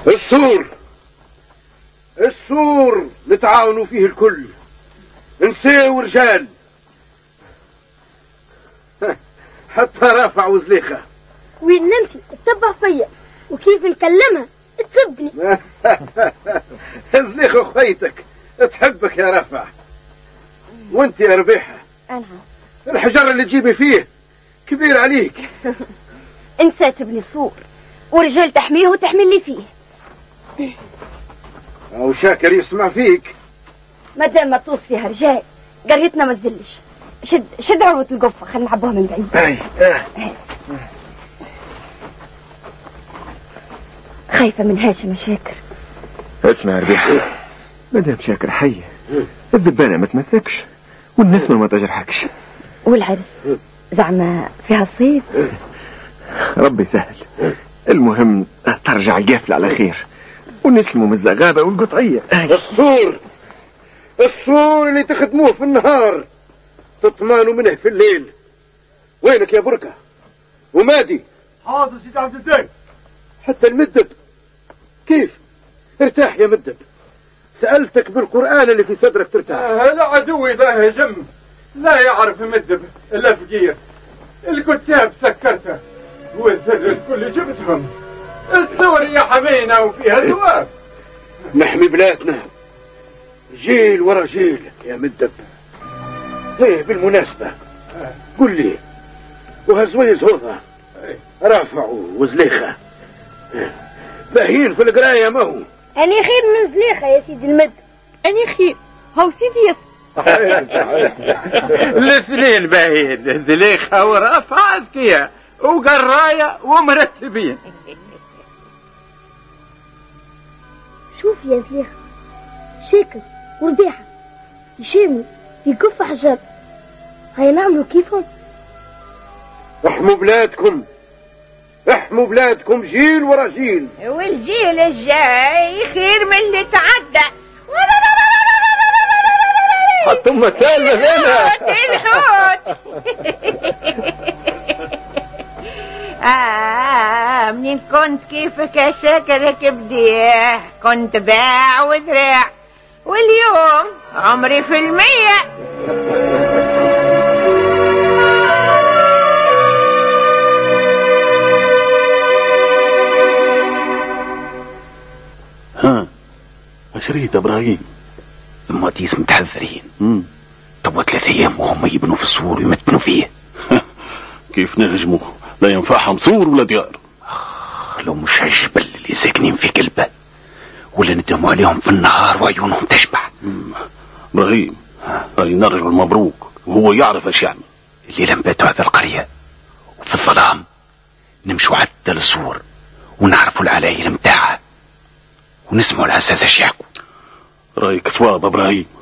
السور نتعاونوا فيه الكل، نساء ورجال، حتى رافع وزليخة. وين نمشي تتبع فيا، وكيف نكلمها تسبني. زليخة خيتك تحبك يا رافع. وانت يا ربيحة أنا الحجر اللي تجيبي فيه كبير عليك. انت تبني سور ورجال تحميه وتحمي اللي فيه. او شاكر يسمع فيك. ما دام ما توص فيها رجال قريتنا ما تزلش. شد عروة القفة خلينا نعبوها من بعيد. خايفة من هاشم يا شاكر. اسمع يا ربيحة، مدام شاكر حية الذبانة ما تمسكش والنسمة ما تجرحكش. والعرس زعما فيها صيد. ربي سهل، المهم ترجع القافلة على خير ونسلموا من الزغابة والقطعية. السور اللي تخدموه في النهار تطمانوا منه في الليل. وينك يا بركة ومادي؟ حاضر سيدي عبد الدين. حتى المدب كيف؟ ارتاح يا مدب، سألتك بالقرآن اللي في صدرك ترتاح. هذا عدوي ذا هجم لا يعرف مدب إلا فقير. الكتاب سكرته والزر الكل جبتهم. الثور يا حمينا وفيها ثواب. نحمي بلادنا جيل ورا جيل يا مدب. ايه بالمناسبة قل لي، وهزويز هوضة رافعوا وزليخة باهين في القراية ما هو؟ أني خير من زليخة يا سيدي المد. أني خير هاو سيدي الاثنين باهين، زليخة ورافعة أذكياء وقراية ومرتبين. شوف يا زليخة، شاكر وربيحة يشموا يقف حجر، هاي نعملوا كيفهم. احموا بلادكم، احموا بلادكم جيل ورا جيل، والجيل الجاي خير من اللي تعدى. حطوا مثال لنا. الحوت منين كنت كيفك يا شاكر كبديه، كنت باع وذراع، واليوم عمري في 100. ها اشريت ابراهيم؟ الماتيس متحذرين. توا 3 أيام وهم يبنوا في السور ويمتنوا فيه. كيف نهجموا؟ لا ينفعهم سور ولا ديار. لو مش هالجبل اللي ساكنين في قلبه، ولا ندهموا عليهم في النهار وعيونهم تشبع. ابراهيم راي نرجو المبروك وهو يعرف ايش يعمل. الليلة نباتوا هذا القرية وفي الظلام نمشوا حتى للسور ونعرفوا العلايل متاعها ونسمعوا العزاز اش يحكوا. رايك صواب ابراهيم.